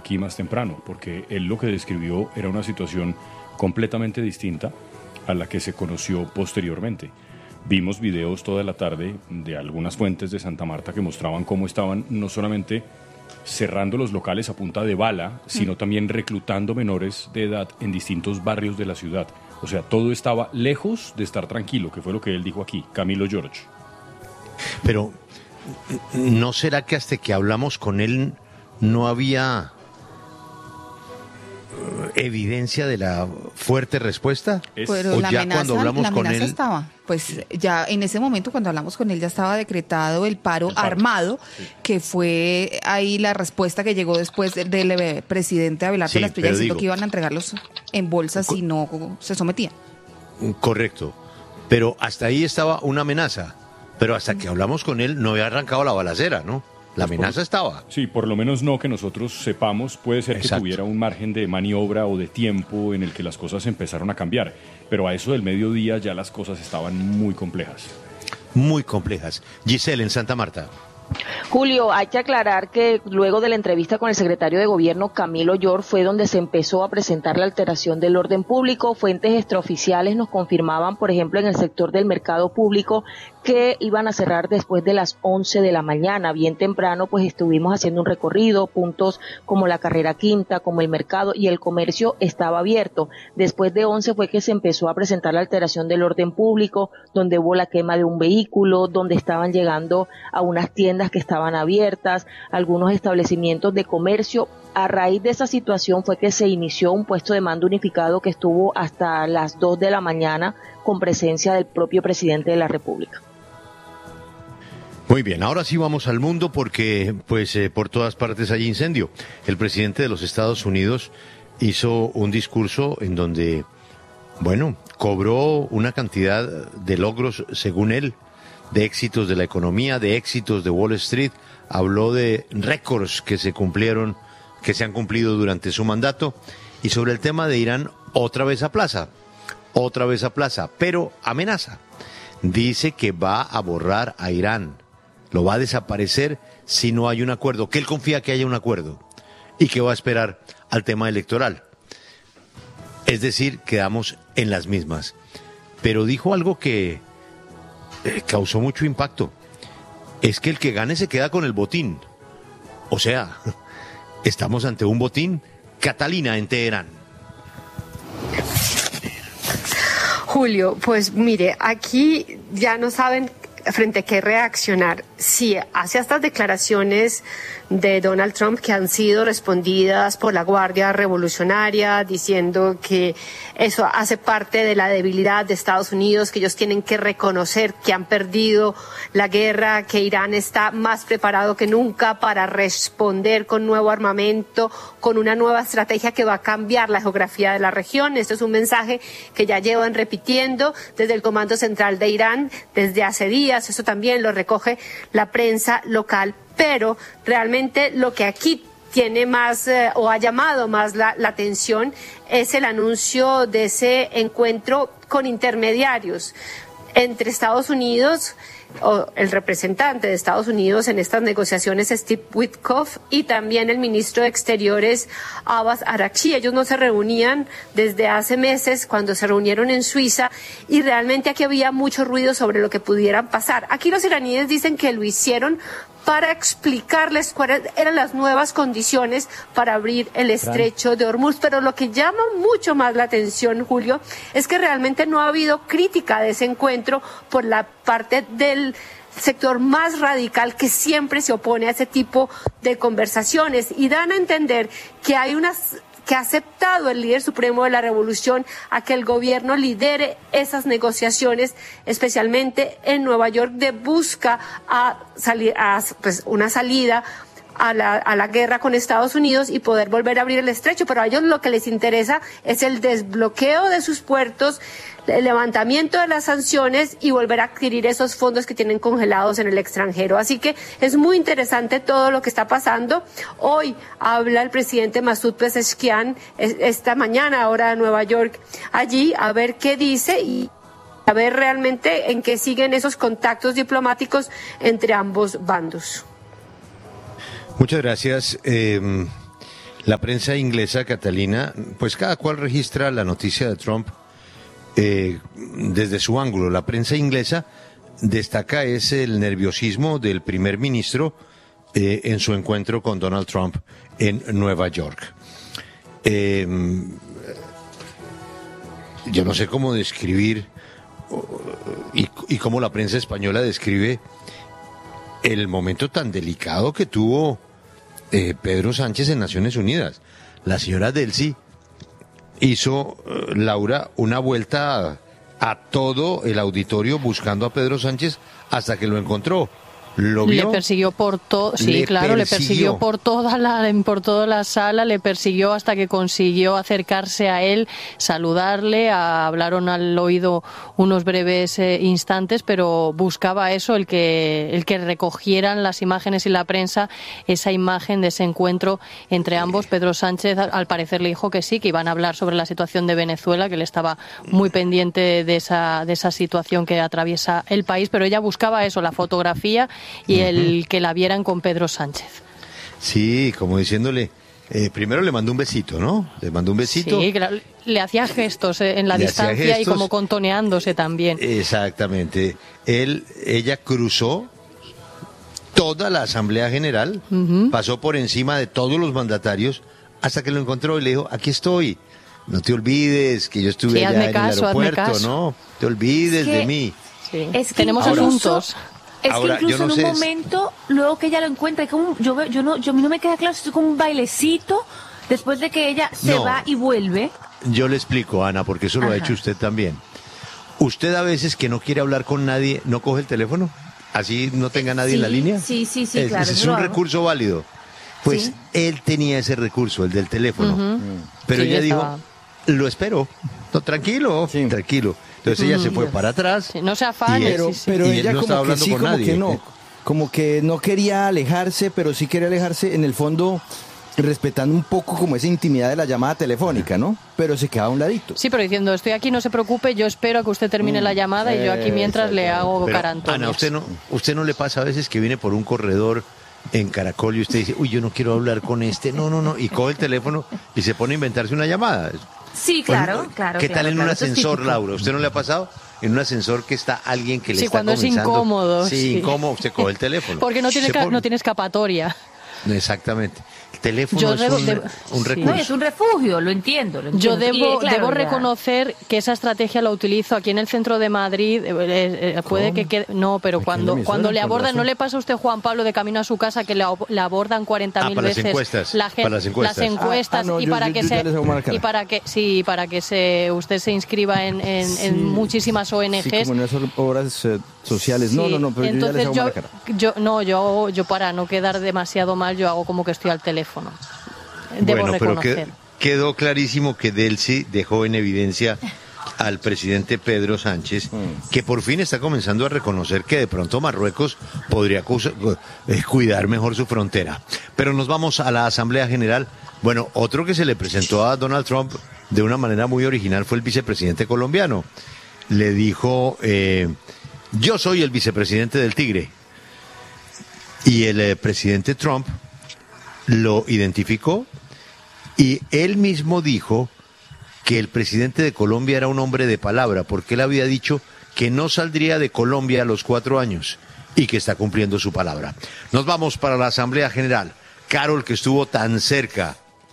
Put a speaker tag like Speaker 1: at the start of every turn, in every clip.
Speaker 1: aquí más temprano, porque él lo que describió era una situación completamente distinta a la que se conoció posteriormente. Vimos videos toda la tarde de algunas fuentes de Santa Marta que mostraban cómo estaban no solamente cerrando los locales a punta de bala, sino también reclutando menores de edad en distintos barrios de la ciudad. O sea, todo estaba lejos de estar tranquilo, que fue lo que él dijo aquí, Camilo George.
Speaker 2: Pero, ¿no será que hasta que hablamos con él no había evidencia de la fuerte respuesta?
Speaker 3: Pero
Speaker 2: ¿O
Speaker 3: la
Speaker 2: ya
Speaker 3: amenaza,
Speaker 2: cuando hablamos
Speaker 3: la
Speaker 2: con
Speaker 3: amenaza
Speaker 2: él
Speaker 3: estaba, pues ya en ese momento cuando hablamos con él ya estaba decretado el paro armado, sí, que fue ahí la respuesta que llegó después del presidente Abelardo
Speaker 2: sí,
Speaker 3: Lasprilla diciendo que iban a entregarlos en bolsas si no se sometían?
Speaker 2: Correcto, pero hasta ahí estaba una amenaza, pero hasta que hablamos con él no había arrancado la balacera, ¿no? La amenaza estaba.
Speaker 1: Sí, por lo menos no que nosotros sepamos. Puede ser que tuviera un margen de maniobra o de tiempo en el que las cosas empezaron a cambiar. Pero a eso del mediodía ya las cosas estaban muy complejas.
Speaker 2: Muy complejas. Giselle, en Santa Marta.
Speaker 4: Julio, hay que aclarar que luego de la entrevista con el secretario de Gobierno, Camilo Llor, fue donde se empezó a presentar la alteración del orden público. Fuentes extraoficiales nos confirmaban, por ejemplo, en el sector del mercado público, que iban a cerrar después de las 11 de la mañana. Bien temprano, pues estuvimos haciendo un recorrido, puntos como la Carrera Quinta, como el mercado, y el comercio estaba abierto. Después de 11 fue que se empezó a presentar la alteración del orden público, donde hubo la quema de un vehículo, donde estaban llegando a unas tiendas que estaban abiertas, algunos establecimientos de comercio. A raíz de esa situación fue que se inició un puesto de mando unificado que estuvo hasta las 2 de la mañana con presencia del propio presidente de la República.
Speaker 2: Muy bien, ahora sí vamos al mundo porque por todas partes hay incendio. El presidente de los Estados Unidos hizo un discurso en donde, cobró una cantidad de logros, según él, de éxitos de la economía, de éxitos de Wall Street. Habló de récords que se han cumplido durante su mandato, y sobre el tema de Irán otra vez a plaza, pero amenaza. Dice que va a borrar a Irán, lo va a desaparecer si no hay un acuerdo, que él confía que haya un acuerdo y que va a esperar al tema electoral. Es decir, quedamos en las mismas. Pero dijo algo que causó mucho impacto. Es que el que gane se queda con el botín. O sea, estamos ante un botín. Catalina, en Teherán.
Speaker 5: Julio, pues mire, aquí ya no saben frente a qué reaccionar. Si hace estas declaraciones de Donald Trump que han sido respondidas por la Guardia Revolucionaria diciendo que eso hace parte de la debilidad de Estados Unidos, que ellos tienen que reconocer que han perdido la guerra, que Irán está más preparado que nunca para responder con nuevo armamento, con una nueva estrategia que va a cambiar la geografía de la región. Este es un mensaje que ya llevan repitiendo desde el Comando Central de Irán desde hace días. Eso también lo recoge la prensa local, pero realmente lo que aquí tiene más o ha llamado más la atención es el anuncio de ese encuentro con intermediarios entre Estados Unidos, o el representante de Estados Unidos en estas negociaciones, Steve Witkoff, y también el ministro de Exteriores, Abbas Araghchi. Ellos no se reunían desde hace meses, cuando se reunieron en Suiza, y realmente aquí había mucho ruido sobre lo que pudieran pasar. Aquí los iraníes dicen que lo hicieron para explicarles cuáles eran las nuevas condiciones para abrir el estrecho de Hormuz. Pero lo que llama mucho más la atención, Julio, es que realmente no ha habido crítica de ese encuentro por la parte del sector más radical, que siempre se opone a ese tipo de conversaciones, y dan a entender que que ha aceptado el líder supremo de la revolución a que el gobierno lidere esas negociaciones, especialmente en Nueva York, de busca una salida a la guerra con Estados Unidos y poder volver a abrir el estrecho. Pero a ellos lo que les interesa es el desbloqueo de sus puertos, el levantamiento de las sanciones y volver a adquirir esos fondos que tienen congelados en el extranjero. Así que es muy interesante todo lo que está pasando. Hoy habla el presidente Masoud Pezeshkian, esta mañana, hora de Nueva York, allí, a ver qué dice y a ver realmente en qué siguen esos contactos diplomáticos entre ambos bandos.
Speaker 2: Muchas gracias. La prensa inglesa, Catalina, pues cada cual registra la noticia de Trump desde su ángulo. La prensa inglesa destaca el nerviosismo del primer ministro en su encuentro con Donald Trump en Nueva York. Yo no sé cómo describir y cómo la prensa española describe el momento tan delicado que tuvo Pedro Sánchez en Naciones Unidas. La señora Delcy hizo, Laura, una vuelta a todo el auditorio buscando a Pedro Sánchez hasta que lo encontró. ¿Lo vio?
Speaker 6: Le persiguió por todo, sí, claro, le persiguió por toda la sala, le persiguió hasta que consiguió acercarse a él, saludarle, hablaron al oído unos breves instantes, pero buscaba eso, el que recogieran las imágenes y la prensa esa imagen de ese encuentro entre ambos. Pedro Sánchez al parecer le dijo que sí, que iban a hablar sobre la situación de Venezuela, que él estaba muy pendiente de esa situación que atraviesa el país, pero ella buscaba eso, la fotografía y el que la vieran con Pedro Sánchez.
Speaker 2: Sí, como diciéndole, primero le mandó un besito, ¿no? Le mandó un besito.
Speaker 6: Sí, le hacía gestos en la distancia y como contoneándose también.
Speaker 2: Exactamente. Ella cruzó toda la Asamblea General, pasó por encima de todos los mandatarios hasta que lo encontró y le dijo, aquí estoy. No te olvides que yo estuve allá en el aeropuerto, ¿no? Te olvides de mí.
Speaker 6: Sí. Es que tenemos asuntos.
Speaker 7: Es ahora, que incluso en un momento, luego que ella lo encuentra, como, a mí no me queda claro si es como un bailecito, después de que ella se va y vuelve.
Speaker 2: Yo le explico, Ana, porque eso lo ha hecho usted también. Usted a veces que no quiere hablar con nadie, ¿no coge el teléfono? Así no tenga nadie en la línea.
Speaker 7: Sí, claro.
Speaker 2: Es un recurso válido. Pues él tenía ese recurso, el del teléfono. Pero ella dijo, lo espero. No, tranquilo. Entonces ella se fue para atrás.
Speaker 6: Sí, no se afane.
Speaker 8: Pero
Speaker 2: y
Speaker 8: ella
Speaker 2: no
Speaker 8: como que sí, como que no. Como que no quería alejarse, pero sí quería alejarse en el fondo, respetando un poco como esa intimidad de la llamada telefónica, ¿no? Pero se quedaba a un ladito.
Speaker 6: Sí, pero diciendo, estoy aquí, no se preocupe, yo espero a que usted termine la llamada y yo aquí mientras le hago carantonias.
Speaker 2: Ana, ¿usted no le pasa a veces que viene por un corredor en Caracol y usted dice, uy, yo no quiero hablar con este, no, y coge el teléfono y se pone a inventarse una llamada?
Speaker 7: Sí, claro.
Speaker 2: ¿Qué tal en un ascensor, Laura? ¿Usted no le ha pasado? En un ascensor que está alguien que le está comenzando.
Speaker 6: Sí, cuando es incómodo.
Speaker 2: Sí, incómodo, usted coge el teléfono.
Speaker 6: Porque no tiene escapatoria.
Speaker 2: Exactamente. El teléfono es un recurso.
Speaker 7: No, es un refugio, lo entiendo.
Speaker 6: Yo debo reconocer que esa estrategia la utilizo aquí en el centro de Madrid. Puede que quede... No, pero cuando le abordan, ¿no le pasa a usted, Juan Pablo, de camino a su casa, que le abordan 40.000 veces las encuestas para que usted se inscriba en muchísimas ONGs?
Speaker 8: Sí, como en esas obras sociales. No, pero
Speaker 6: entonces
Speaker 8: yo ya les hago mala cara.
Speaker 6: yo para no quedar demasiado mal, yo hago como que estoy al teléfono. Debo reconocer.
Speaker 2: Pero quedó clarísimo que Delcy dejó en evidencia al presidente Pedro Sánchez, que por fin está comenzando a reconocer que de pronto Marruecos podría cuidar mejor su frontera. Pero nos vamos a la Asamblea General. Bueno, otro que se le presentó a Donald Trump de una manera muy original fue el vicepresidente colombiano. Le dijo, yo soy el vicepresidente del Tigre. Y el presidente Trump lo identificó y él mismo dijo que el presidente de Colombia era un hombre de palabra, porque él había dicho que no saldría de Colombia a los 4 años y que está cumpliendo su palabra. Nos vamos para la Asamblea General. Carol, que estuvo tan cerca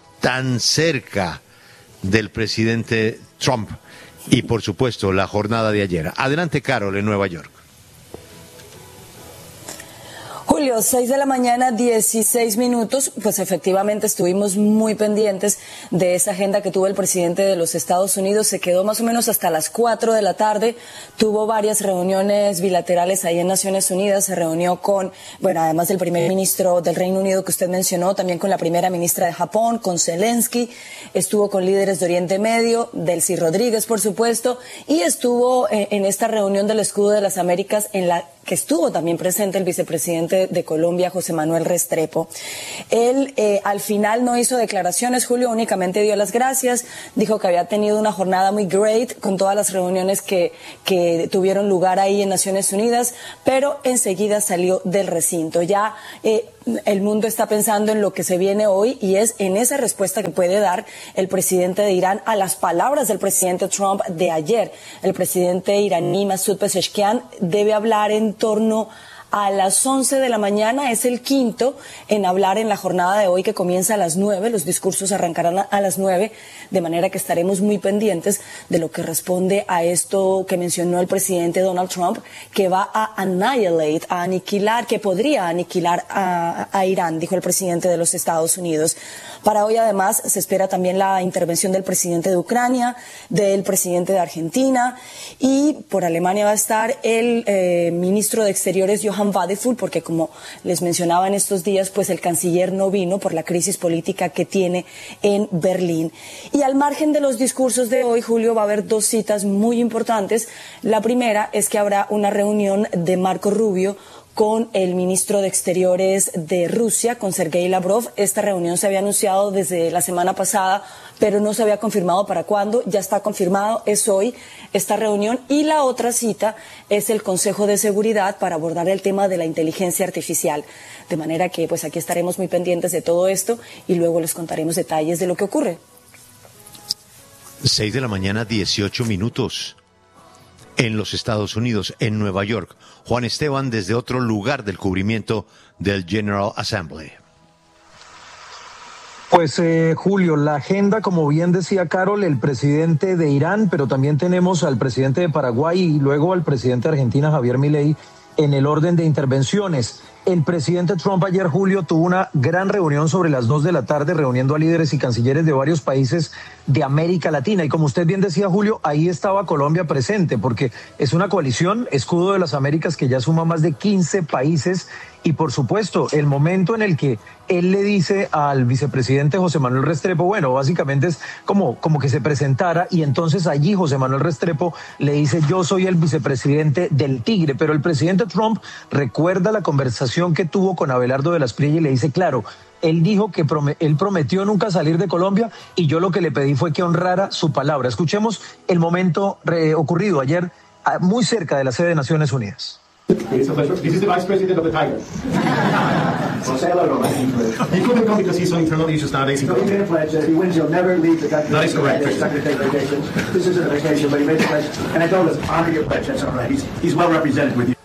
Speaker 2: del presidente Trump y por supuesto la jornada de ayer. Adelante, Carol, en Nueva York.
Speaker 9: Julio, 6 de la mañana, 16 minutos, pues efectivamente estuvimos muy pendientes de esa agenda que tuvo el presidente de los Estados Unidos. Se quedó más o menos hasta las 4 de la tarde, tuvo varias reuniones bilaterales ahí en Naciones Unidas, se reunió con, además del primer ministro del Reino Unido que usted mencionó, también con la primera ministra de Japón, con Zelensky, estuvo con líderes de Oriente Medio, Delcy Rodríguez, por supuesto, y estuvo en esta reunión del Escudo de las Américas en la que estuvo también presente el vicepresidente de Colombia, José Manuel Restrepo. Él al final no hizo declaraciones, Julio, únicamente dio las gracias, dijo que había tenido una jornada muy great con todas las reuniones que tuvieron lugar ahí en Naciones Unidas, pero enseguida salió del recinto. Ya el mundo está pensando en lo que se viene hoy y es en esa respuesta que puede dar el presidente de Irán a las palabras del presidente Trump de ayer. El presidente iraní Masoud Pezeshkian debe hablar en torno a las 11 de la mañana, es el quinto en hablar en la jornada de hoy que comienza a las 9, los discursos arrancarán a las 9, de manera que estaremos muy pendientes de lo que responde a esto que mencionó el presidente Donald Trump, que va a aniquilar, que podría aniquilar a Irán, dijo el presidente de los Estados Unidos. Para hoy además se espera también la intervención del presidente de Ucrania, del presidente de Argentina y por Alemania va a estar el ministro de Exteriores Johann Wadefull, porque como les mencionaba en estos días, pues el canciller no vino por la crisis política que tiene en Berlín. Y al margen de los discursos de hoy, Julio, va a haber dos citas muy importantes. La primera es que habrá una reunión de Marco Rubio con el ministro de Exteriores de Rusia, con Sergei Lavrov. Esta reunión se había anunciado desde la semana pasada, pero no se había confirmado para cuándo. Ya está confirmado, es hoy esta reunión. Y la otra cita es el Consejo de Seguridad para abordar el tema de la inteligencia artificial. De manera que pues aquí estaremos muy pendientes de todo esto y luego les contaremos detalles de lo que ocurre.
Speaker 2: 6 de la mañana, 18 minutos. En los Estados Unidos, en Nueva York. Juan Esteban, desde otro lugar del cubrimiento del General Assembly.
Speaker 10: Pues Julio, la agenda, como bien decía Carol, el presidente de Irán, pero también tenemos al presidente de Paraguay y luego al presidente de Argentina, Javier Milei, en el orden de intervenciones. El presidente Trump ayer, Julio, tuvo una gran reunión sobre las 2 de la tarde, reuniendo a líderes y cancilleres de varios países de América Latina. Y como usted bien decía, Julio, ahí estaba Colombia presente, porque es una coalición, Escudo de las Américas, que ya suma más de 15 países. Y por supuesto, el momento en el que él le dice al vicepresidente José Manuel Restrepo, bueno, básicamente es como que se presentara, y entonces allí José Manuel Restrepo le dice, yo soy el vicepresidente del Tigre. Pero el presidente Trump recuerda la conversación que tuvo con Abelardo de la Espriella y le dice, claro, él dijo que él prometió nunca salir de Colombia y yo lo que le pedí fue que honrara su palabra. Escuchemos el momento ocurrido ayer muy cerca de la sede de Naciones Unidas.
Speaker 11: This is the Vice President of the Tiger. Well, say hello to him. He couldn't come because he's on internal issues nowadays. He made a pledge that if he wins, he'll never leave the country. That is correct. He's not going to take vacation. This isn't a vacation, but he made a pledge. And I told us, honor your pledge. That's all right. He's well represented with you.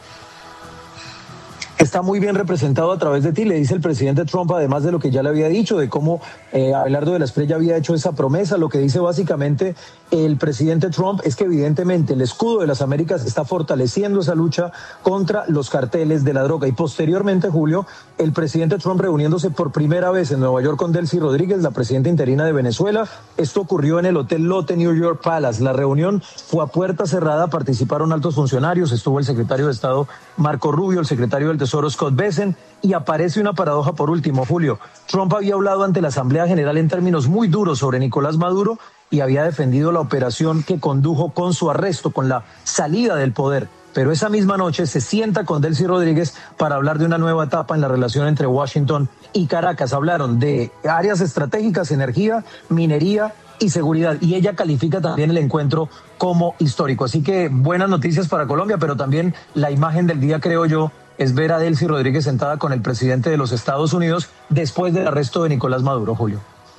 Speaker 10: Está muy bien representado a través de ti, le dice el presidente Trump, además de lo que ya le había dicho, de cómo Abelardo de la Espriella había hecho esa promesa. Lo que dice básicamente el presidente Trump es que evidentemente el Escudo de las Américas está fortaleciendo esa lucha contra los carteles de la droga. Y posteriormente, Julio, el presidente Trump reuniéndose por primera vez en Nueva York con Delcy Rodríguez, la presidenta interina de Venezuela. Esto ocurrió en el Hotel Lotte New York Palace. La reunión fue a puerta cerrada, participaron altos funcionarios, estuvo el secretario de Estado Marco Rubio, el secretario del Tesoro Scott Bessent, y aparece una paradoja por último, Julio. Trump había hablado ante la Asamblea General en términos muy duros sobre Nicolás Maduro y había defendido la operación que condujo con su arresto, con la salida del poder. Pero esa misma noche se sienta con Delcy Rodríguez para hablar de una nueva etapa en la relación entre Washington y Caracas. Hablaron de áreas estratégicas, energía, minería y seguridad. Y ella califica también el encuentro como histórico. Así que buenas noticias para Colombia, pero también la imagen del día, creo yo, es ver a Delcy Rodríguez sentada con el presidente de los Estados Unidos después del arresto de Nicolás Maduro, Julio.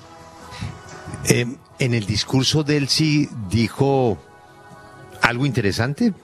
Speaker 2: En el discurso Delcy dijo algo interesante.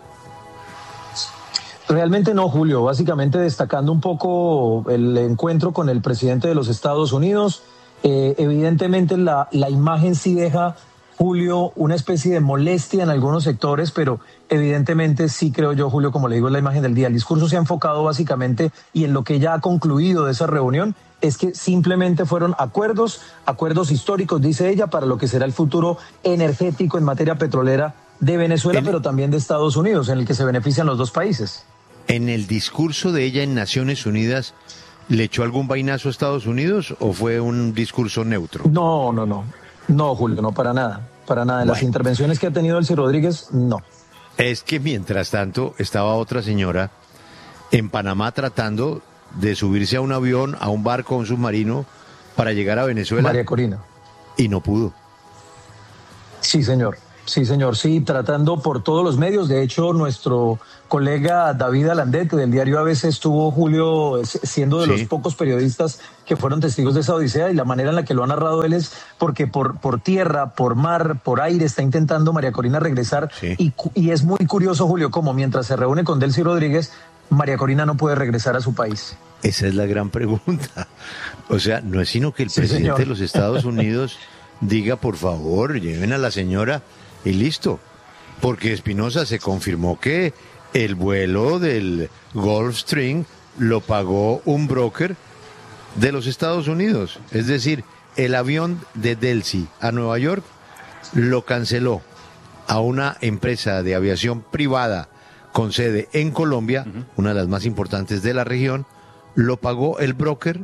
Speaker 10: Realmente no, Julio. Básicamente destacando un poco el encuentro con el presidente de los Estados Unidos. Evidentemente la imagen sí deja, Julio, una especie de molestia en algunos sectores, pero evidentemente sí creo yo, Julio, como le digo, es la imagen del día. El discurso se ha enfocado básicamente, y en lo que ya ha concluido de esa reunión, es que simplemente fueron acuerdos históricos, dice ella, para lo que será el futuro energético en materia petrolera de Venezuela, pero también de Estados Unidos, en el que se benefician los dos países.
Speaker 2: En el discurso de ella en Naciones Unidas, ¿le echó algún vainazo a Estados Unidos o fue un discurso neutro?
Speaker 10: No, Julio, no, para nada. Para nada. En las intervenciones que ha tenido Delcy Rodríguez, no.
Speaker 2: Es que mientras tanto estaba otra señora en Panamá tratando de subirse a un avión, a un barco, a un submarino para llegar a Venezuela.
Speaker 10: María Corina.
Speaker 2: Y no pudo.
Speaker 10: Sí, señor. Sí, señor, sí, tratando por todos los medios. De hecho, nuestro colega David Alandete del diario ABC estuvo, Julio, siendo de los pocos periodistas que fueron testigos de esa odisea, y la manera en la que lo ha narrado él es porque por tierra, por mar, por aire está intentando María Corina regresar, y es muy curioso, Julio, como mientras se reúne con Delcy Rodríguez, María Corina no puede regresar a su país.
Speaker 2: Esa es la gran pregunta. O sea, no es sino que el presidente de los Estados Unidos diga, por favor, lleven a la señora y listo. Porque Espinosa, se confirmó que el vuelo del Gulfstream lo pagó un broker de los Estados Unidos. Es decir, el avión de Delcy a Nueva York lo canceló a una empresa de aviación privada con sede en Colombia, una de las más importantes de la región. Lo pagó el broker,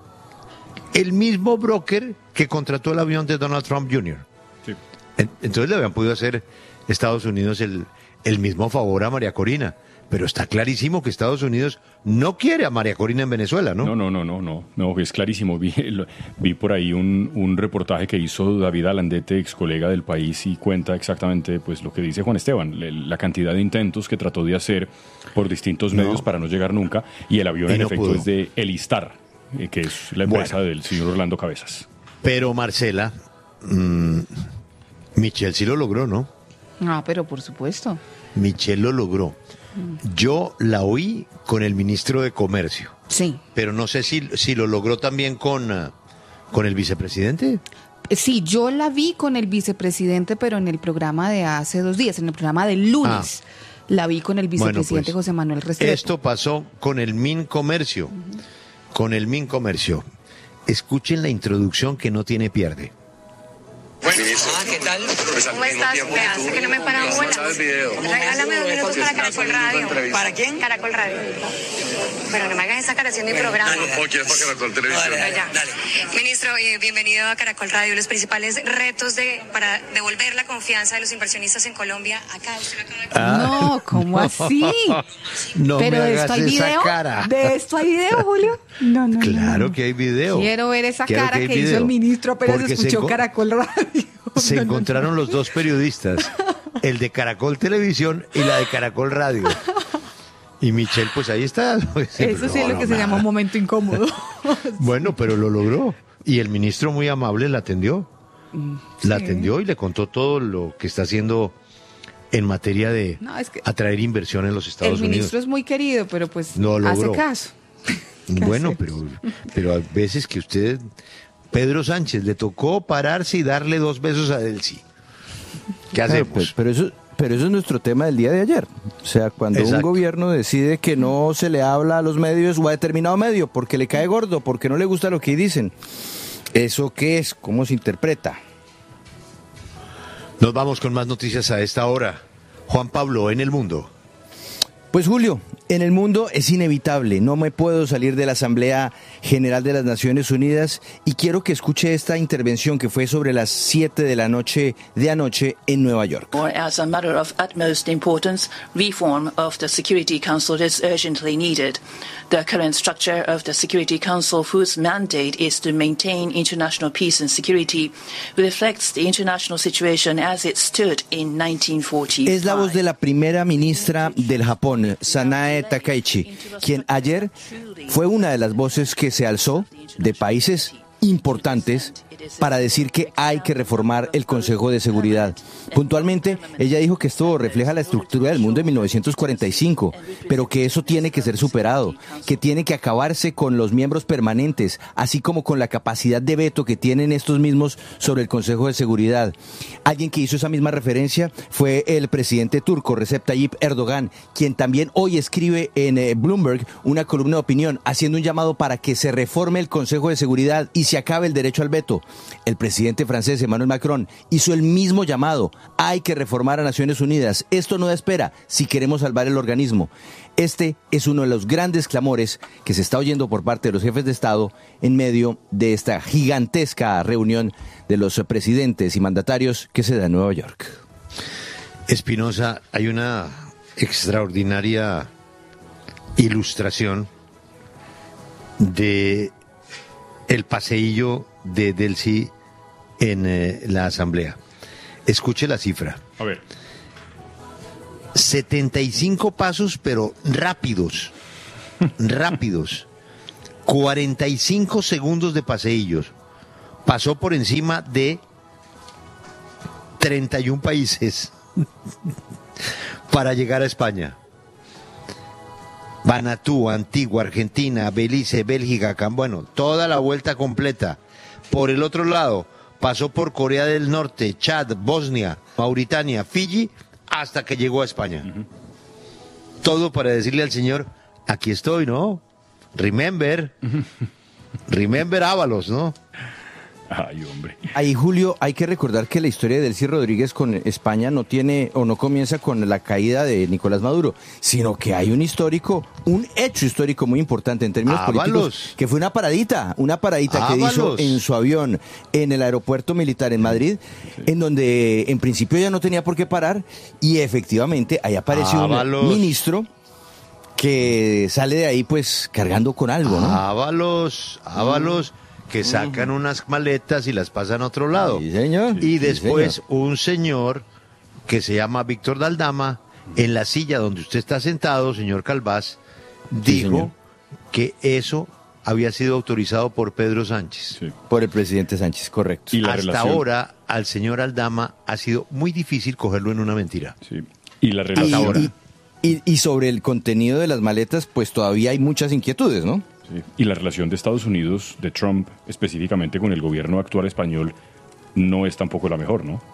Speaker 2: el mismo broker que contrató el avión de Donald Trump Jr. Sí. Entonces le habían podido hacer Estados Unidos el mismo favor a María Corina. Pero está clarísimo que Estados Unidos no quiere a María Corina en Venezuela, ¿no?
Speaker 1: No, es clarísimo. Vi por ahí un reportaje que hizo David Alandete, ex colega del País, y cuenta exactamente pues lo que dice Juan Esteban, la cantidad de intentos que trató de hacer por distintos medios para no llegar nunca, y el avión en efecto pudo. Es de Elistar, que es la empresa del señor Orlando Cabezas.
Speaker 2: Pero Marcela, Michelle sí lo logró, ¿no?
Speaker 3: Ah, pero por supuesto.
Speaker 2: Michelle lo logró. Yo la oí con el ministro de Comercio.
Speaker 3: Sí.
Speaker 2: Pero no sé si lo logró también con el vicepresidente.
Speaker 3: Sí, yo la vi con el vicepresidente, pero en el programa de hace 2 días, en el programa del lunes. La vi con el vicepresidente José Manuel Restrepo.
Speaker 2: Esto pasó con el MinComercio. Con el MinComercio. Escuchen la introducción que no tiene pierde.
Speaker 12: ¿Qué tal? ¿Cómo estás? Me hace que no me paran bolas. Regálame 2 minutos para Caracol Radio. ¿Para quién? Caracol Radio. Pero no me hagas esa cara haciendo mi programa.
Speaker 13: ¿O quieres para Caracol Televisión?
Speaker 12: Dale. Ministro, bienvenido a Caracol Radio. Los principales retos para devolver la confianza de los inversionistas en Colombia. Acá usted acaba de...
Speaker 3: No, ¿cómo así?
Speaker 2: No.
Speaker 3: ¿Pero
Speaker 2: me
Speaker 3: de esto hay video?
Speaker 2: Cara.
Speaker 3: ¿De esto hay video, Julio? No.
Speaker 2: Claro que hay video.
Speaker 3: Quiero ver esa cara que hizo el ministro apenas escuchó Caracol Radio.
Speaker 2: Se encontraron los 2 periodistas, el de Caracol Televisión y la de Caracol Radio. Y Michelle, pues ahí está.
Speaker 3: Eso sí es lo que se llama un momento incómodo.
Speaker 2: Bueno, pero lo logró. Y el ministro muy amable la atendió. Sí. La atendió y le contó todo lo que está haciendo en materia de atraer inversión en los Estados Unidos.
Speaker 3: El ministro es muy querido, pero pues
Speaker 2: no
Speaker 3: hace caso.
Speaker 2: Bueno, pero a veces que usted... Pedro Sánchez le tocó pararse y darle 2 besos a Delcy. ¿Qué hacemos?
Speaker 8: Pues, pero eso es nuestro tema del día de ayer. O sea, cuando un gobierno decide que no se le habla a los medios o a determinado medio porque le cae gordo, porque no le gusta lo que dicen. ¿Eso qué es? ¿Cómo se interpreta?
Speaker 2: Nos vamos con más noticias a esta hora. Juan Pablo, en el mundo.
Speaker 8: Pues Julio, en el mundo es inevitable, no me puedo salir de la Asamblea General de las Naciones Unidas y quiero que escuche esta intervención que fue sobre las 7 de la noche de anoche en Nueva York.
Speaker 14: As a matter of utmost importance, reform of the Security Council is urgently needed. The current structure of the Security Council, whose mandate is to maintain international peace and security, reflects the international situation as it stood in 1945.
Speaker 8: Es la voz de la primera ministra del Japón, Sanae Takaichi, quien ayer fue una de las voces que se alzó de países importantes para decir que hay que reformar el Consejo de Seguridad. Puntualmente, ella dijo que esto refleja la estructura del mundo de 1945, pero que eso tiene que ser superado, que tiene que acabarse con los miembros permanentes, así como con la capacidad de veto que tienen estos mismos sobre el Consejo de Seguridad. Alguien que hizo esa misma referencia fue el presidente turco, Recep Tayyip Erdogan, quien también hoy escribe en Bloomberg una columna de opinión, haciendo un llamado para que se reforme el Consejo de Seguridad y se acabe el derecho al veto. El presidente francés Emmanuel Macron hizo el mismo llamado. Hay que reformar a Naciones Unidas. Esto no da espera si queremos salvar el organismo. Este es uno de los grandes clamores que se está oyendo por parte de los jefes de Estado en medio de esta gigantesca reunión de los presidentes y mandatarios que se da en Nueva York.
Speaker 2: Espinosa, hay una extraordinaria ilustración de el paseillo de Delcy en la Asamblea. Escuche la cifra.
Speaker 1: A ver.
Speaker 2: 75 pasos, pero rápidos. Rápidos. 45 segundos de paseillos. Pasó por encima de 31 países para llegar a España. Vanuatu, Antigua, Argentina, Belice, Bélgica, bueno, toda la vuelta completa. Por el otro lado, pasó por Corea del Norte, Chad, Bosnia, Mauritania, Fiji, hasta que llegó a España. Todo para decirle al señor, aquí estoy, ¿no? Remember Ábalos, ¿no?
Speaker 1: Ay, hombre.
Speaker 8: Ahí, Julio, hay que recordar que la historia de Delcy Rodríguez con España no tiene o no comienza con la caída de Nicolás Maduro, sino que hay un hecho histórico muy importante en términos políticos, que fue una paradita que hizo en su avión en el aeropuerto militar en Madrid, en donde en principio ya no tenía por qué parar, y efectivamente ahí apareció un ministro que sale de ahí pues cargando con algo, ¿no?
Speaker 2: Ábalos, que sacan unas maletas y las pasan a otro lado.
Speaker 8: Sí, señor.
Speaker 2: Y después
Speaker 8: señor.
Speaker 2: Un señor que se llama Víctor Daldama, en la silla donde usted está sentado, señor Calvás, dijo que eso había sido autorizado por Pedro Sánchez.
Speaker 8: Sí. Por el presidente Sánchez, correcto.
Speaker 2: Y hasta ahora, al señor Aldama ha sido muy difícil cogerlo en una mentira.
Speaker 1: Sí. Y la relación...
Speaker 8: Y sobre el contenido de las maletas, pues todavía hay muchas inquietudes, ¿no?
Speaker 1: Sí. Y la relación de Estados Unidos, de Trump, específicamente con el gobierno actual español, no es tampoco la mejor, ¿no?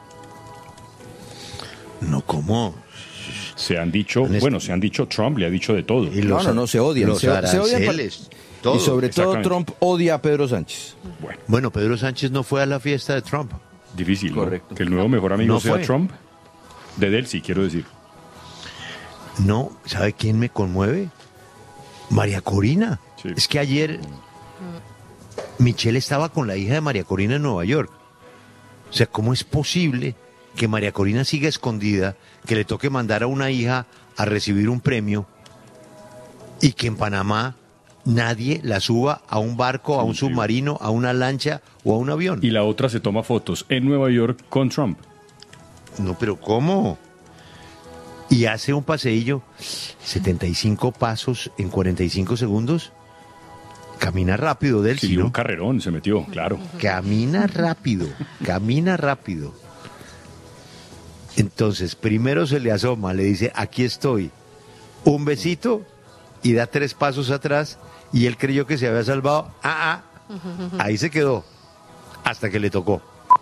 Speaker 2: No, ¿cómo?
Speaker 1: Se han dicho, Trump le ha dicho de todo.
Speaker 8: Y no, se odian.
Speaker 2: Los aranceles, todo.
Speaker 8: Y sobre todo Trump odia a Pedro Sánchez.
Speaker 2: Bueno, Pedro Sánchez no fue a la fiesta de Trump.
Speaker 1: Difícil,
Speaker 8: correcto.
Speaker 1: ¿no? Que el nuevo mejor amigo
Speaker 2: no
Speaker 1: sea
Speaker 2: fue.
Speaker 1: Trump. De Delcy, quiero decir.
Speaker 2: No, ¿sabe quién me conmueve? María Corina. Sí. Es que ayer Michelle estaba con la hija de María Corina en Nueva York. O sea, ¿cómo es posible que María Corina siga escondida, que le toque mandar a una hija a recibir un premio y que en Panamá nadie la suba a un barco, a un submarino, a una lancha o a un avión?
Speaker 1: Y la otra se toma fotos en Nueva York con Trump.
Speaker 2: No, pero ¿cómo? Y hace un paseillo, 75 pasos en 45 segundos. Camina rápido, Delcy,
Speaker 1: Sí,
Speaker 2: ¿no?
Speaker 1: un carrerón se metió, claro.
Speaker 2: Camina rápido. Entonces, primero se le asoma, le dice, aquí estoy. Un besito y da 3 pasos atrás y él creyó que se había salvado. Ahí se quedó hasta que le tocó.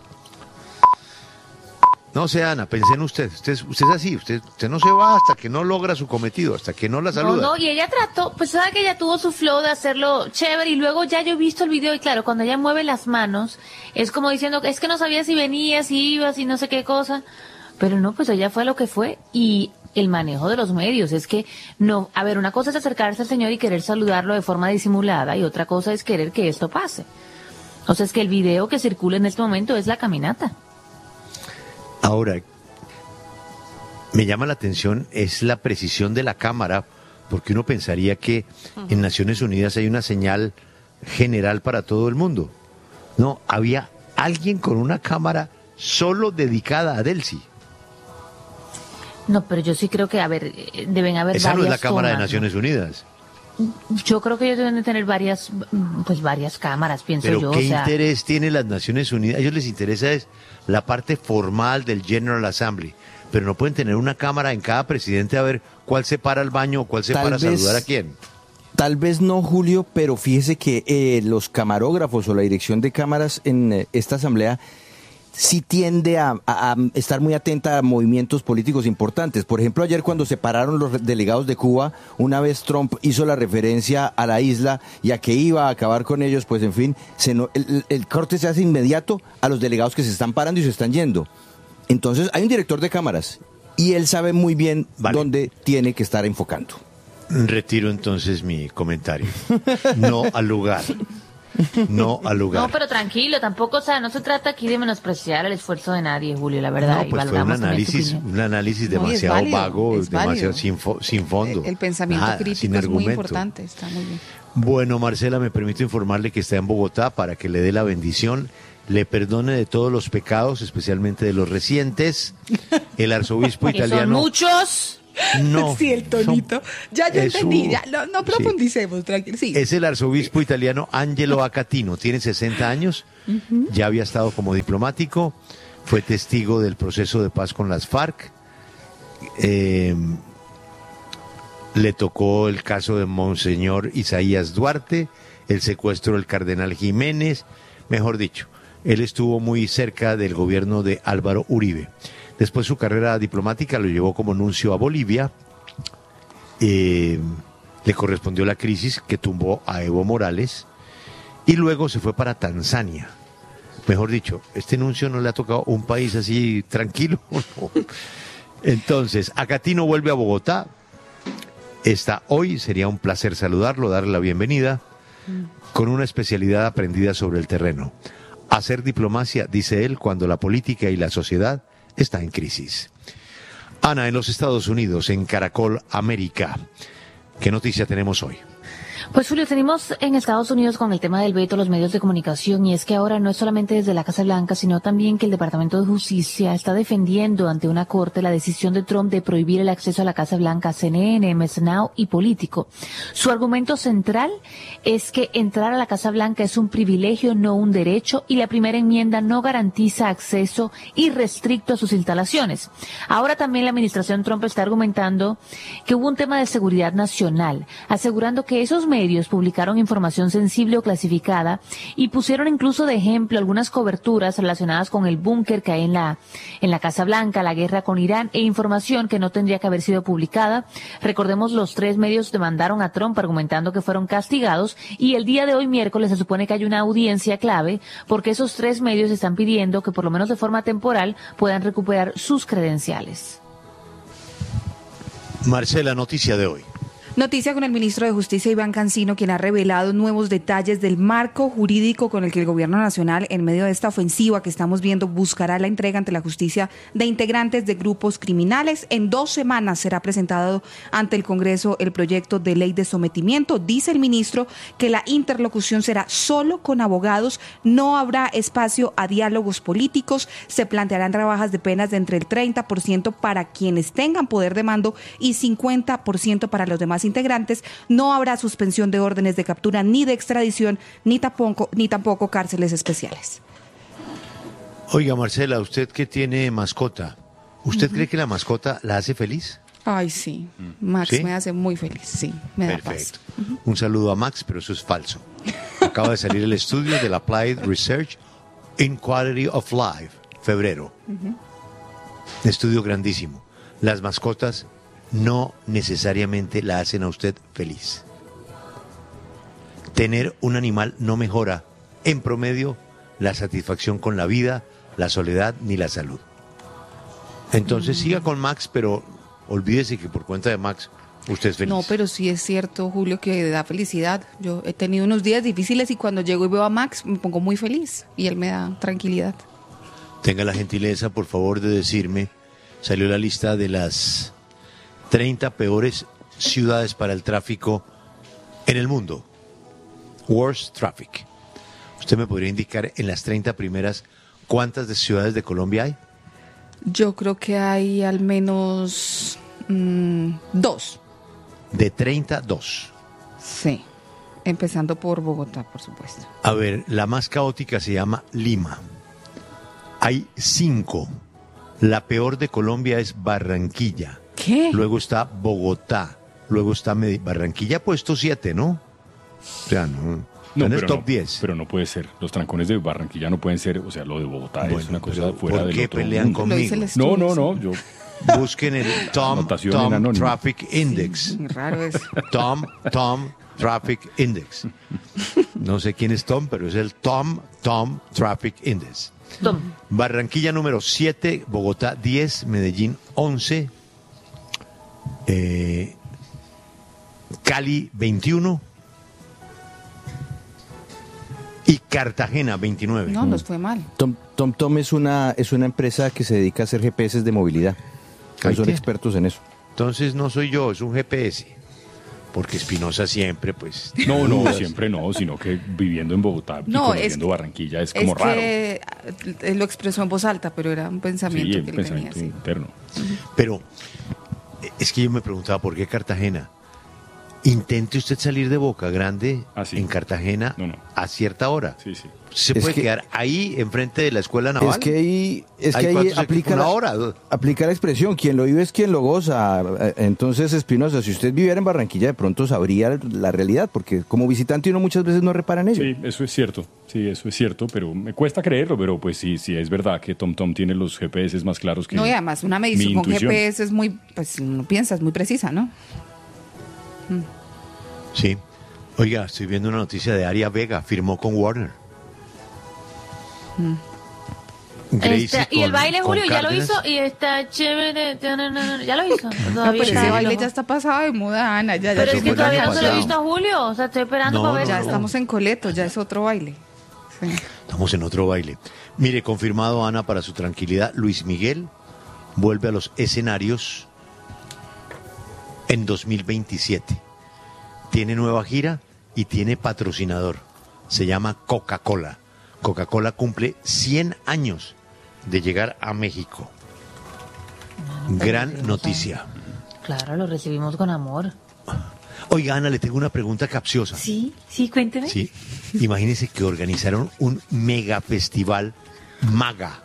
Speaker 2: No sé, Ana, pensé en usted. Usted es así, usted no se va hasta que no logra su cometido, hasta que no la saluda.
Speaker 7: No, y ella trató, pues sabe que ella tuvo su flow de hacerlo chévere y luego ya yo he visto el video y claro, cuando ella mueve las manos, es como diciendo, es que no sabía si venía, si iba, si no sé qué cosa, pero no, pues ella fue lo que fue y el manejo de los medios, es que no, a ver, una cosa es acercarse al señor y querer saludarlo de forma disimulada y otra cosa es querer que esto pase. O sea, es que el video que circula en este momento es la caminata.
Speaker 2: Ahora, me llama la atención es la precisión de la cámara, porque uno pensaría que en Naciones Unidas hay una señal general para todo el mundo. No, había alguien con una cámara solo dedicada a Delcy.
Speaker 7: No, pero yo sí creo que, a ver, deben haber
Speaker 2: Esa
Speaker 7: varias
Speaker 2: no es la cámara
Speaker 7: tomas,
Speaker 2: de Naciones Unidas.
Speaker 7: Yo creo que ellos deben de tener varias cámaras, pienso
Speaker 2: Pero
Speaker 7: yo.
Speaker 2: ¿qué
Speaker 7: o sea,
Speaker 2: interés tiene las Naciones Unidas? A ellos les interesa es la parte formal del General Assembly, pero no pueden tener una cámara en cada presidente a ver cuál se para al baño o cuál se para a saludar a quién.
Speaker 8: Tal vez no, Julio, pero fíjese que los camarógrafos o la dirección de cámaras en esta asamblea sí tiende a estar muy atenta a movimientos políticos importantes. Por ejemplo, ayer cuando se pararon los delegados de Cuba, una vez Trump hizo la referencia a la isla y a que iba a acabar con ellos, pues en fin, el corte se hace inmediato a los delegados que se están parando y se están yendo. Entonces hay un director de cámaras y él sabe muy bien dónde tiene que estar enfocando.
Speaker 2: Retiro entonces mi comentario. No al lugar. No al lugar.
Speaker 7: No, pero tranquilo, tampoco, o sea, no se trata aquí de menospreciar el esfuerzo de nadie, Julio, la verdad.
Speaker 2: No, pues fue un análisis demasiado vago, demasiado sin fondo.
Speaker 3: El pensamiento crítico es muy importante, está muy bien.
Speaker 2: Bueno, Marcela, me permito informarle que está en Bogotá para que le dé la bendición. le perdone de todos los pecados, especialmente de los recientes. El arzobispo italiano...
Speaker 7: ¿Son muchos?
Speaker 2: No.
Speaker 3: Sí, el tonito. Ya yo entendí, ya no profundicemos, tranquilo. Sí.
Speaker 2: Es el arzobispo italiano Angelo Acatino, tiene 60 años, ya había estado como diplomático, fue testigo del proceso de paz con las FARC, le tocó el caso de Monseñor Isaías Duarte, el secuestro del cardenal Jiménez, mejor dicho, él estuvo muy cerca del gobierno de Álvaro Uribe. Después su carrera diplomática lo llevó como nuncio a Bolivia, le correspondió la crisis que tumbó a Evo Morales y luego se fue para Tanzania. Mejor dicho, este nuncio no le ha tocado un país así tranquilo. Entonces, Acatino vuelve a Bogotá, está hoy, sería un placer saludarlo, darle la bienvenida, con una especialidad aprendida sobre el terreno. Hacer diplomacia, dice él, cuando la política y la sociedad está en crisis. Ana, en los Estados Unidos, en Caracol América, ¿qué noticia tenemos hoy?
Speaker 7: Pues Julio, tenemos en Estados Unidos con el tema del veto a los medios de comunicación, y es que ahora no es solamente desde la Casa Blanca, sino también que el Departamento de Justicia está defendiendo ante una corte la decisión de Trump de prohibir el acceso a la Casa Blanca a CNN, MS Now y Político. Su argumento central es que entrar a la Casa Blanca es un privilegio, no un derecho, y la primera enmienda no garantiza acceso irrestricto a sus instalaciones. Ahora también la administración Trump está argumentando que hubo un tema de seguridad nacional, asegurando que esos medios publicaron información sensible o clasificada y pusieron incluso de ejemplo algunas coberturas relacionadas con el búnker que hay en la Casa Blanca, la guerra con Irán e información que no tendría que haber sido publicada. Recordemos, los 3 medios demandaron a Trump argumentando que fueron castigados, y el día de hoy, miércoles, se supone que hay una audiencia clave porque esos 3 medios están pidiendo que por lo menos de forma temporal puedan recuperar sus credenciales.
Speaker 2: Marcela, noticia de hoy.
Speaker 3: Noticia con el ministro de Justicia, Iván Cancino, quien ha revelado nuevos detalles del marco jurídico con el que el gobierno nacional, en medio de esta ofensiva que estamos viendo, buscará la entrega ante la justicia de integrantes de grupos criminales. En 2 semanas será presentado ante el Congreso el proyecto de ley de sometimiento. Dice el ministro que la interlocución será solo con abogados, no habrá espacio a diálogos políticos, se plantearán rebajas de penas de entre el 30% para quienes tengan poder de mando y 50% para los demás integrantes. No habrá suspensión de órdenes de captura ni de extradición, ni tampoco cárceles especiales.
Speaker 2: Oiga, Marcela, usted que tiene mascota, ¿usted cree que la mascota la hace feliz?
Speaker 3: Ay, sí. Max, ¿sí? Me hace muy feliz, sí. Me da paz.
Speaker 2: Un saludo a Max, pero eso es falso. Acaba de salir el estudio del Applied Research in Quality of Life, febrero. Estudio grandísimo. Las mascotas no necesariamente la hacen a usted feliz. Tener un animal no mejora, en promedio, la satisfacción con la vida, la soledad ni la salud. Entonces siga con Max, pero olvídese que por cuenta de Max usted es feliz.
Speaker 3: No, pero sí es cierto, Julio, que da felicidad. Yo he tenido unos días difíciles y cuando llego y veo a Max me pongo muy feliz y él me da tranquilidad.
Speaker 2: Tenga la gentileza, por favor, de decirme, salió la lista de las 30 peores ciudades para el tráfico en el mundo. Worst Traffic. ¿Usted me podría indicar en las 30 primeras cuántas de ciudades de Colombia hay?
Speaker 3: Yo creo que hay al menos 2.
Speaker 2: De 30, 2.
Speaker 3: Sí, empezando por Bogotá, por supuesto.
Speaker 2: A ver, la más caótica se llama Lima. Hay 5. La peor de Colombia es Barranquilla.
Speaker 3: ¿Qué?
Speaker 2: Luego está Bogotá. Luego está Barranquilla, ha puesto 7, ¿no? O sea, no en el top 10.
Speaker 1: Pero no puede ser. Los trancones de Barranquilla no pueden ser. O sea, lo de Bogotá es una cosa fuera del otro.
Speaker 2: ¿Por qué pelean conmigo?
Speaker 1: No.
Speaker 2: Busquen el Tom Traffic Index.
Speaker 3: Raro es.
Speaker 2: Tom Traffic Index. No sé quién es Tom, pero es el Tom Traffic Index.
Speaker 7: Tom.
Speaker 2: Barranquilla número 7, Bogotá 10, Medellín 11, Cali 21 y Cartagena 29.
Speaker 3: No, nos fue mal.
Speaker 8: TomTom es una empresa que se dedica a hacer GPS de movilidad. Son expertos en eso.
Speaker 2: Entonces no soy yo, es un GPS. porque Espinosa siempre, pues...
Speaker 1: No, siempre no, sino que viviendo en Bogotá y conociendo Barranquilla es como raro.
Speaker 3: Que lo expresó en voz alta, pero era un pensamiento que él tenía,
Speaker 1: interno.
Speaker 2: Pero es que yo me preguntaba, ¿por qué Cartagena? Intente usted salir de Boca Grande en Cartagena a cierta hora.
Speaker 1: Sí.
Speaker 2: Se puede quedar ahí enfrente de la escuela naval.
Speaker 8: Es que ahí aplica la expresión, quien lo vive es quien lo goza. Entonces, Espinosa, si usted viviera en Barranquilla, de pronto sabría la realidad, porque como visitante uno muchas veces no repara en ello.
Speaker 1: Sí, eso es cierto, pero me cuesta creerlo, pero pues sí es verdad que TomTom tiene los GPS más claros que
Speaker 3: no, y además una medición con GPS es muy, pues uno piensa, es muy precisa, ¿no?
Speaker 2: Sí. Oiga, estoy viendo una noticia de Aria Vega, firmó con Warner.
Speaker 7: Y el baile, Julio, ya lo hizo y está chévere. Ya lo hizo.
Speaker 3: Pero ese baile ya está pasado de moda, Ana.
Speaker 7: Pero es que todavía no se lo he visto a Julio. O sea, estoy esperando para ver.
Speaker 3: Ya estamos en Coleto, ya es otro baile. Sí.
Speaker 2: Estamos en otro baile. Mire, confirmado, Ana, para su tranquilidad, Luis Miguel vuelve a los escenarios en 2027. Tiene nueva gira y tiene patrocinador. Se llama Coca-Cola. Coca-Cola cumple 100 años de llegar a México. Gran noticia.
Speaker 7: Claro, lo recibimos con amor.
Speaker 2: Oiga, Ana, le tengo una pregunta capciosa.
Speaker 7: Sí, cuénteme.
Speaker 2: Sí, imagínense que organizaron un mega festival MAGA.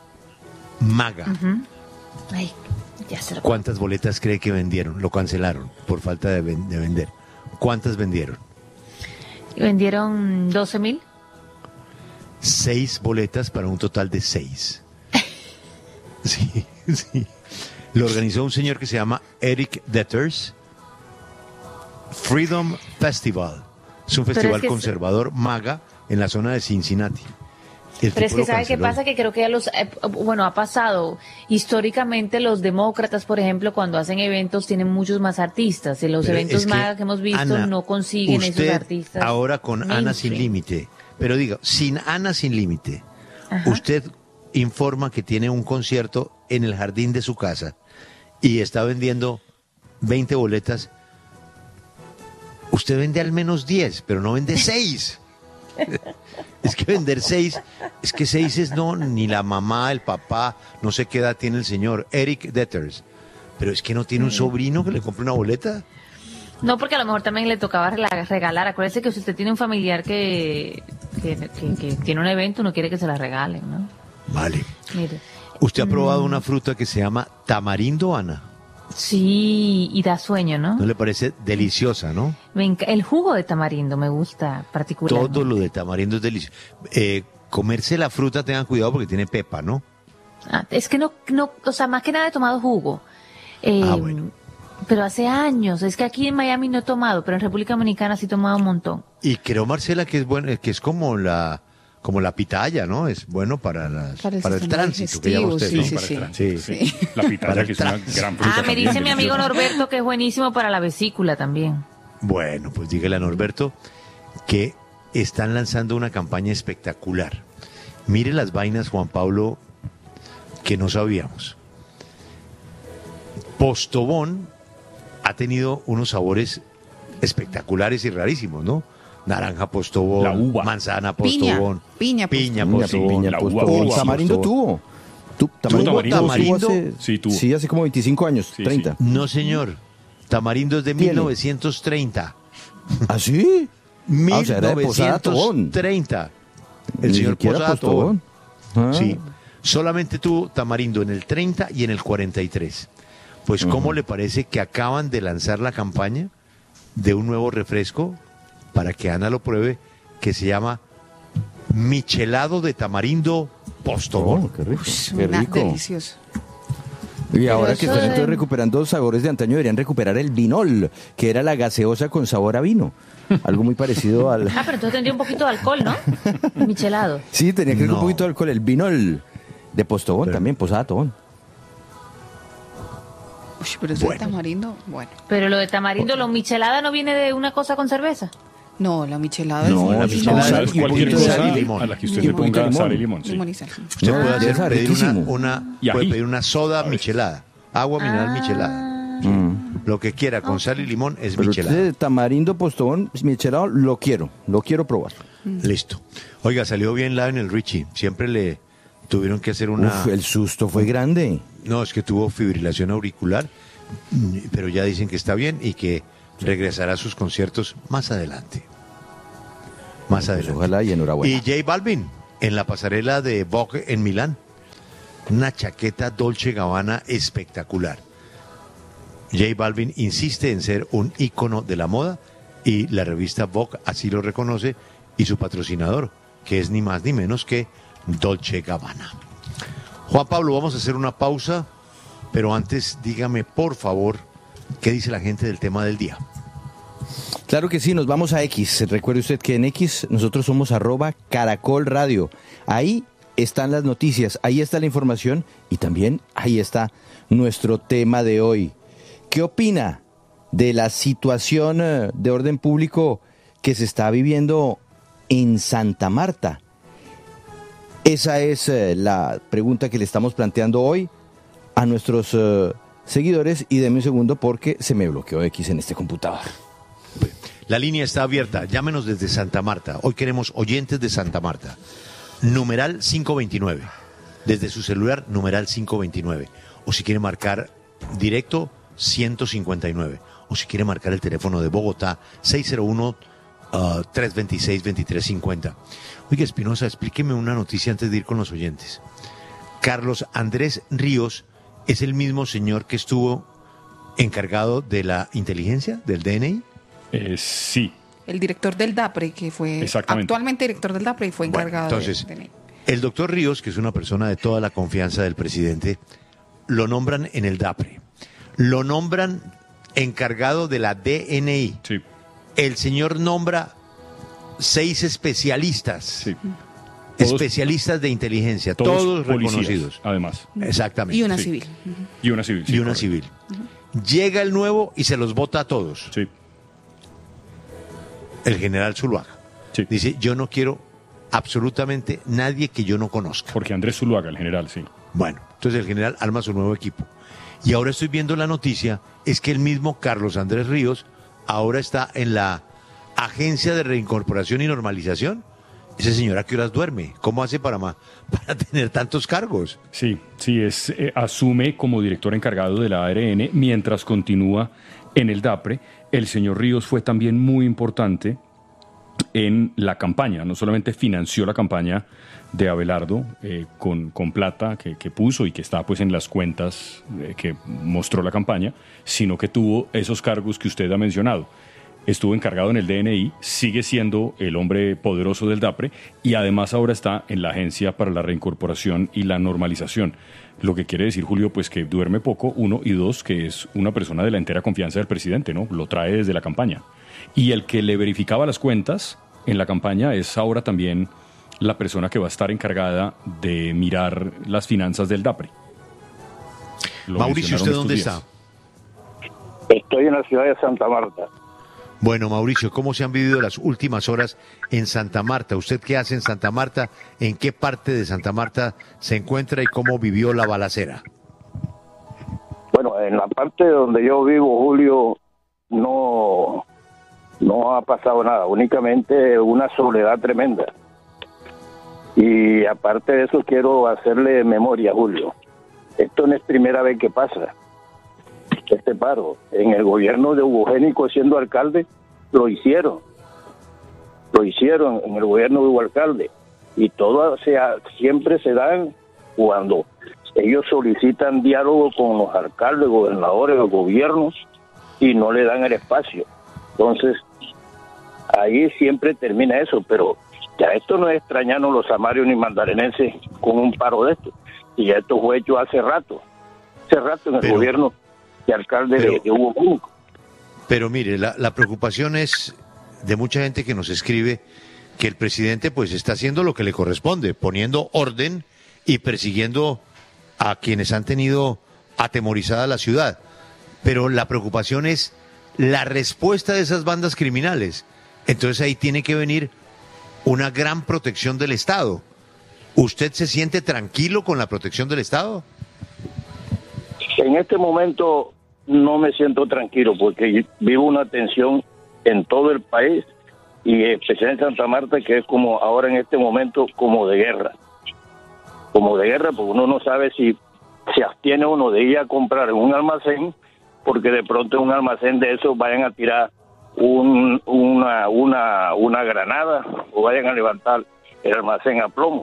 Speaker 7: Ay, ya se lo...
Speaker 2: ¿Cuántas boletas cree que vendieron? Lo cancelaron por falta de vender. ¿Cuántas vendieron?
Speaker 7: Vendieron 12,000.
Speaker 2: 6 boletas para un total de 6. Sí. Lo organizó un señor que se llama Eric Detters. Freedom Festival. Es un festival conservador MAGA en la zona de Cincinnati.
Speaker 7: Pero es que ¿sabe qué pasa? Que creo que ha pasado. Históricamente los demócratas, por ejemplo, cuando hacen eventos tienen muchos más artistas. En los eventos MAGA que hemos visto, Ana, no consiguen esos artistas.
Speaker 2: Ahora con Ana Sin Límite. Pero diga, sin Ana Sin Límite, usted informa que tiene un concierto en el jardín de su casa y está vendiendo 20 boletas. Usted vende al menos 10, pero no vende 6. Es que vender 6, es que 6 es ni la mamá, el papá, no sé qué edad tiene el señor, Eric Detters. Pero es que no tiene un sobrino que le compre una boleta.
Speaker 7: No, porque a lo mejor también le tocaba regalar. Acuérdese que si usted tiene un familiar que tiene un evento, no quiere que se la regalen, ¿no?
Speaker 2: Vale.
Speaker 7: Mire.
Speaker 2: ¿Usted ha probado una fruta que se llama tamarindo, Ana?
Speaker 7: Sí, y da sueño, ¿no?
Speaker 2: ¿No le parece deliciosa, no?
Speaker 7: El jugo de tamarindo me gusta particularmente.
Speaker 2: Todo lo de tamarindo es delicioso. Comerse la fruta, tengan cuidado porque tiene pepa, ¿no?
Speaker 7: Es que no, o sea, más que nada he tomado jugo.
Speaker 2: Bueno.
Speaker 7: Pero hace años, es que aquí en Miami no he tomado, pero en República Dominicana sí he tomado un montón.
Speaker 2: Y creo, Marcela, que es bueno, que es como la pitaya, ¿no? Es bueno para el tránsito, que llama usted, ¿no? Sí.
Speaker 1: La pitaya, que es una gran fruta.
Speaker 7: Me dice mi amigo Norberto que es buenísimo para la vesícula también.
Speaker 2: Bueno, pues dígale a Norberto que están lanzando una campaña espectacular. Mire las vainas, Juan Pablo, que no sabíamos. Postobón ha tenido unos sabores espectaculares y rarísimos, ¿no? Naranja Postobón,
Speaker 1: la uva,
Speaker 2: manzana Postobón,
Speaker 3: piña
Speaker 2: Postobón,
Speaker 8: la uva. Tamarindo tuvo.
Speaker 2: Tamarindo?
Speaker 8: Sí, hace como 25 años, 30.
Speaker 2: No, señor. Tamarindo es de 1930.
Speaker 8: ¿Ah, sí?
Speaker 2: 1930. El señor Posada Tobón. Sí. Solamente tuvo tamarindo en el 30 y en el 43. Pues, ¿cómo le parece que acaban de lanzar la campaña de un nuevo refresco para que Ana lo pruebe, que se llama Michelado de Tamarindo Postobón?
Speaker 8: Qué rico. Qué rico.
Speaker 3: Delicioso.
Speaker 8: Y ahora que están entonces recuperando los sabores de antaño, deberían recuperar el vinol, que era la gaseosa con sabor a vino. Algo muy parecido al...
Speaker 7: pero entonces tendría un poquito de alcohol, ¿no? Michelado.
Speaker 8: Sí, tenía que tener un poquito de alcohol. El vinol de Postobón también, Posada Tobón.
Speaker 3: Pero eso de tamarindo, bueno.
Speaker 7: Pero lo de tamarindo, lo michelada no viene de una cosa con cerveza.
Speaker 3: No, la michelada
Speaker 1: la michelada es cualquier cosa a la que usted le ponga sal y limón.
Speaker 3: Limón y sal.
Speaker 2: Usted puede pedir una soda michelada, agua mineral michelada. lo que quiera, con sal y limón es
Speaker 8: Pero
Speaker 2: michelada.
Speaker 8: de tamarindo postobón, michelado, lo quiero probar.
Speaker 2: Listo. Oiga, salió bien Lionel Richie. Siempre le tuvieron que hacer una...
Speaker 8: El susto fue grande.
Speaker 2: No, es que tuvo fibrilación auricular, pero ya dicen que está bien y que regresará a sus conciertos más adelante. Más adelante.
Speaker 8: Ojalá y enhorabuena.
Speaker 2: Y J Balvin, en la pasarela de Vogue en Milán, una chaqueta Dolce Gabbana espectacular. J Balvin insiste en ser un ícono de la moda y la revista Vogue así lo reconoce y su patrocinador, que es ni más ni menos que Dolce Gabbana. Juan Pablo, vamos a hacer una pausa, pero antes dígame por favor qué dice la gente del tema del día.
Speaker 8: Claro que sí, nos vamos a X. Recuerde usted que en X nosotros somos @Caracol Radio. Ahí están las noticias, ahí está la información y también ahí está nuestro tema de hoy. ¿Qué opina de la situación de orden público que se está viviendo en Santa Marta? Esa es la pregunta que le estamos planteando hoy a nuestros seguidores y deme un segundo porque se me bloqueó X en este computador.
Speaker 2: La línea está abierta, llámenos desde Santa Marta. Hoy queremos oyentes de Santa Marta. Numeral 529. Desde su celular, numeral 529. O si quiere marcar directo, 159. O si quiere marcar el teléfono de Bogotá, 601-326-2350. Oiga, Espinosa, explíqueme una noticia antes de ir con los oyentes. Carlos Andrés Ríos es el mismo señor que estuvo encargado de la inteligencia, del DNI.
Speaker 1: Sí.
Speaker 3: El director del DAPRE, que fue actualmente director del DAPRE y fue encargado
Speaker 2: entonces,
Speaker 3: de...
Speaker 2: el doctor Ríos, que es una persona de toda la confianza del presidente, lo nombran en el DAPRE. Lo nombran encargado de la DNI.
Speaker 1: Sí.
Speaker 2: El señor nombra 6 especialistas.
Speaker 1: Sí.
Speaker 2: Especialistas de inteligencia, todos reconocidos.
Speaker 1: Además.
Speaker 2: Exactamente.
Speaker 3: Y una civil.
Speaker 1: Y una civil.
Speaker 2: Y una civil. Llega el nuevo y se los vota a todos.
Speaker 1: Sí.
Speaker 2: El general Zuluaga.
Speaker 1: Sí.
Speaker 2: Dice, yo no quiero absolutamente nadie que yo no conozca.
Speaker 1: Porque Andrés Zuluaga, el general, sí.
Speaker 2: Bueno, entonces el general arma su nuevo equipo. Y ahora estoy viendo la noticia, es que el mismo Carlos Andrés Ríos ahora está en la Agencia de Reincorporación y Normalización. Ese señor, ¿a qué horas duerme? ¿Cómo hace para tener tantos cargos?
Speaker 1: Sí, asume como director encargado de la ARN mientras continúa en el DAPRE. El señor Ríos fue también muy importante en la campaña, no solamente financió la campaña de Abelardo con plata que puso y que está pues en las cuentas que mostró la campaña, sino que tuvo esos cargos que usted ha mencionado. Estuvo encargado en el DNI, sigue siendo el hombre poderoso del DAPRE y además ahora está en la Agencia para la Reincorporación y la Normalización. Lo que quiere decir, Julio, pues que duerme poco, 1, y 2, que es una persona de la entera confianza del presidente, ¿no? Lo trae desde la campaña. Y el que le verificaba las cuentas en la campaña es ahora también la persona que va a estar encargada de mirar las finanzas del DAPRE.
Speaker 2: Mauricio, ¿usted dónde está?
Speaker 13: Estoy en la ciudad de Santa Marta.
Speaker 2: Bueno, Mauricio, ¿cómo se han vivido las últimas horas en Santa Marta? ¿Usted qué hace en Santa Marta? ¿En qué parte de Santa Marta se encuentra y cómo vivió la balacera?
Speaker 13: Bueno, en la parte donde yo vivo, Julio, no ha pasado nada, únicamente una soledad tremenda. Y aparte de eso, quiero hacerle memoria, Julio. Esto no es primera vez que pasa. Este paro, en el gobierno de Hugo Génico siendo alcalde, lo hicieron en el gobierno de Hugo Alcalde, y todo siempre se dan cuando ellos solicitan diálogo con los alcaldes, gobernadores, los gobiernos, y no le dan el espacio. Entonces, ahí siempre termina eso, pero ya esto no es extrañarnos los samarios ni mandarinenses con un paro de esto, y ya esto fue hecho hace rato en el gobierno de alcalde de Hugo Génico.
Speaker 2: Pero mire, la preocupación es de mucha gente que nos escribe que el presidente pues está haciendo lo que le corresponde, poniendo orden y persiguiendo a quienes han tenido atemorizada la ciudad. Pero la preocupación es la respuesta de esas bandas criminales. Entonces ahí tiene que venir una gran protección del Estado. ¿Usted se siente tranquilo con la protección del Estado?
Speaker 13: En este momento no me siento tranquilo porque vivo una tensión en todo el país y especialmente en Santa Marta, que es como ahora en este momento como de guerra, porque uno no sabe si se abstiene uno de ir a comprar en un almacén, porque de pronto en un almacén de esos vayan a tirar una granada o vayan a levantar el almacén a plomo.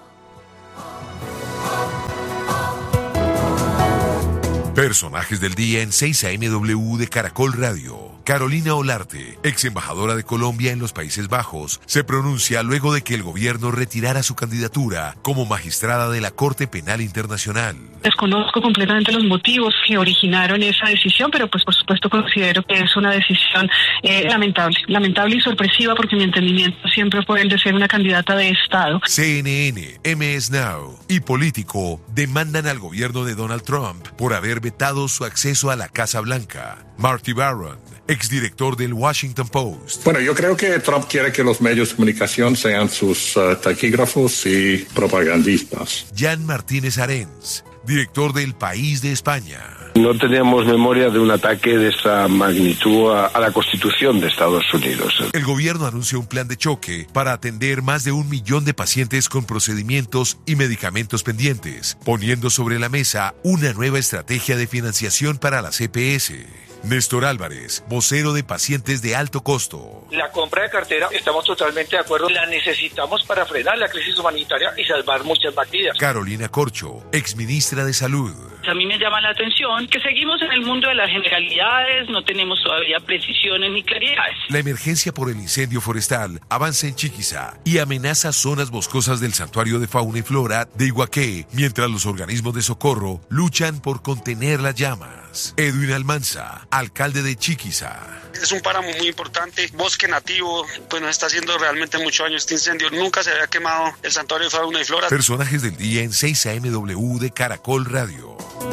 Speaker 15: Personajes del día en 6 AMW de Caracol Radio. Carolina Olarte, ex embajadora de Colombia en los Países Bajos, se pronuncia luego de que el gobierno retirara su candidatura como magistrada de la Corte Penal Internacional.
Speaker 16: Desconozco completamente los motivos que originaron esa decisión, pero pues por supuesto considero que es una decisión lamentable y sorpresiva, porque mi entendimiento siempre fue el de ser una candidata de Estado.
Speaker 15: CNN, MS Now y Político demandan al gobierno de Donald Trump por haber vetado su acceso a la Casa Blanca. Marty Baron, exdirector del Washington Post.
Speaker 17: Bueno, yo creo que Trump quiere que los medios de comunicación sean sus taquígrafos y propagandistas.
Speaker 15: Jan Martínez Arens, director del País de España.
Speaker 18: No teníamos memoria de un ataque de esa magnitud a la Constitución de Estados Unidos.
Speaker 15: El gobierno anunció un plan de choque para atender más de 1 millón de pacientes con procedimientos y medicamentos pendientes, poniendo sobre la mesa una nueva estrategia de financiación para la CPS. Néstor Álvarez, vocero de pacientes de alto costo.
Speaker 19: La compra de cartera, estamos totalmente de acuerdo, la necesitamos para frenar la crisis humanitaria y salvar muchas vidas.
Speaker 15: Carolina Corcho, exministra de Salud.
Speaker 20: A mí me llama la atención que seguimos en el mundo de las generalidades, no tenemos todavía precisiones ni claridades.
Speaker 15: La emergencia por el incendio forestal avanza en Chiquiza y amenaza zonas boscosas del Santuario de Fauna y Flora de Iguaqué, mientras los organismos de socorro luchan por contener las llamas. Edwin Almanza, alcalde de Chiquiza.
Speaker 21: Es un páramo muy importante, bosque nativo, pues nos está haciendo realmente mucho daño este incendio. Nunca se había quemado el Santuario de Fauna y Flora.
Speaker 15: Personajes del día en 6 AMW de Caracol Radio.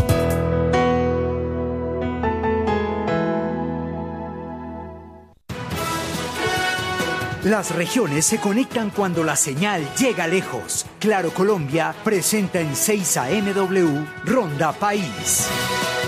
Speaker 22: Las regiones se conectan cuando la señal llega lejos. Claro Colombia presenta en 6 AMW Ronda País.